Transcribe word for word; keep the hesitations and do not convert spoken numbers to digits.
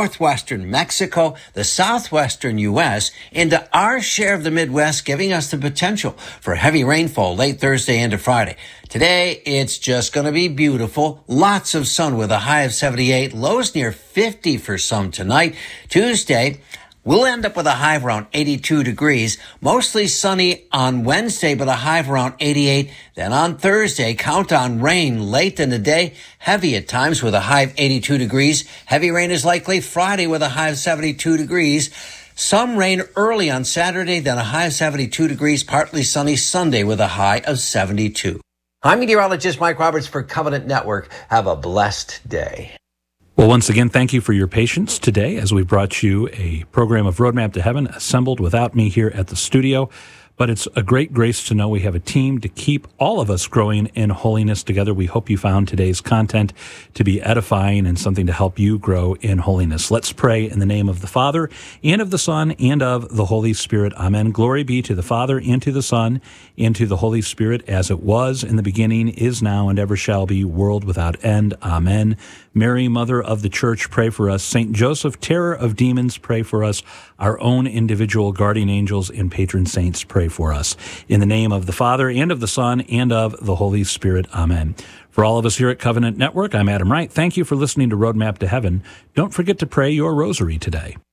northwestern Mexico, the southwestern U S, into our share of the Midwest, giving us the potential for heavy rainfall late Thursday into Friday. Today, it's just going to be beautiful. Lots of sun with a high of seventy-eight, lows near fifty for some tonight. Tuesday, we'll end up with a high of around eighty-two degrees, mostly sunny on Wednesday, but a high of around eighty-eight. Then on Thursday, count on rain late in the day, heavy at times with a high of eighty-two degrees. Heavy rain is likely Friday with a high of seventy-two degrees. Some rain early on Saturday, then a high of seventy-two degrees, partly sunny Sunday with a high of seventy-two. I'm meteorologist Mike Roberts for Covenant Network. Have a blessed day. Well, once again, thank you for your patience today as we brought you a program of Roadmap to Heaven assembled without me here at the studio. But it's a great grace to know we have a team to keep all of us growing in holiness together. We hope you found today's content to be edifying and something to help you grow in holiness. Let's pray in the name of the Father, and of the Son, and of the Holy Spirit. Amen. Glory be to the Father, and to the Son, and to the Holy Spirit, as it was in the beginning, is now, and ever shall be, world without end. Amen. Mary, Mother of the Church, pray for us. Saint Joseph, terror of demons, pray for us. Our own individual guardian angels and patron saints, pray for us. In the name of the Father, and of the Son, and of the Holy Spirit. Amen. For all of us here at Covenant Network, I'm Adam Wright. Thank you for listening to Roadmap to Heaven. Don't forget to pray your rosary today.